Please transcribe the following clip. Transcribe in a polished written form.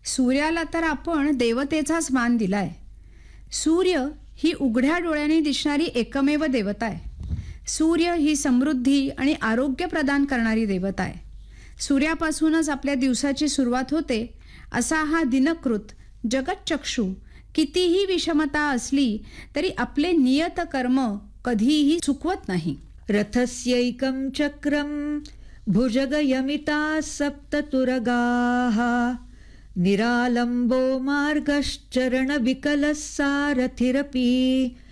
सूर्याला तर आपण देवतेचाच मान दिलाय. सूर्य ही उघड्या डोळ्यांनी दिसणारी एकमेव देवता आहे. सूर्य ही समृद्धी आणि आरोग्य प्रदान करणारी देवता आहे. सूर्यापासूनच आपल्या दिवसाची सुरुवात होते असा हा दिनकृत जगतचक्षू कितीही विषमता असली तरी आपले नियत कर्म कधीही चुकवत नाही. रथस्यैकं चक्रं भुजगयमिता सप्ततुरगाः निरालम्बो मार्गश्चरणविकलः सारथिरपि